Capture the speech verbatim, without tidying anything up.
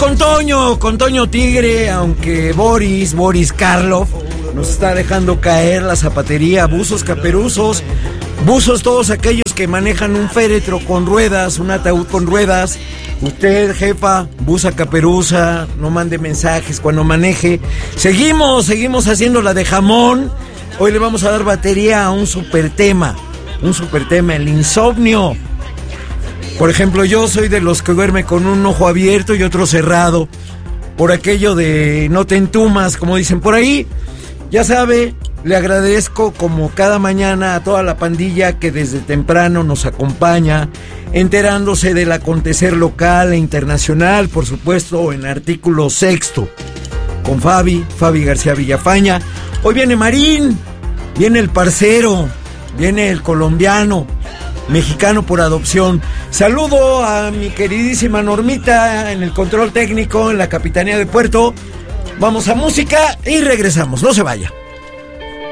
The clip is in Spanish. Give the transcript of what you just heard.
con Toño, con Toño Tigre, aunque Boris, Boris Karloff, nos está dejando caer la zapatería, buzos caperuzos, buzos todos aquellos que manejan un féretro con ruedas, un ataúd con ruedas. Usted, jefa, buza caperuza, no mande mensajes cuando maneje. Seguimos, seguimos haciendo la de jamón. Hoy le vamos a dar batería a un super tema, un super tema, el insomnio. Por ejemplo, yo soy de los que duerme con un ojo abierto y otro cerrado, por aquello de no te entumas, como dicen por ahí. Ya sabe, le agradezco como cada mañana a toda la pandilla que desde temprano nos acompaña, enterándose del acontecer local e internacional, por supuesto, en Artículo Sexto, con Fabi, Fabi García Villafaña. Hoy viene Marín, viene el parcero, viene el colombiano, mexicano por adopción. Saludo a mi queridísima Normita en el control técnico, en la Capitanía de Puerto. Vamos a música y regresamos, no se vaya.